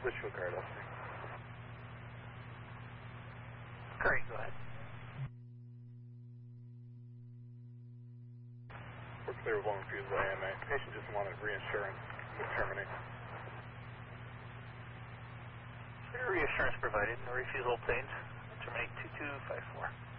Litchfield Guard, officer. Curry, go ahead. We're clear of one refusal AMA. Patient just wanted reinsurance to terminate. Clear reassurance provided. No refusal obtained. Terminate 2254.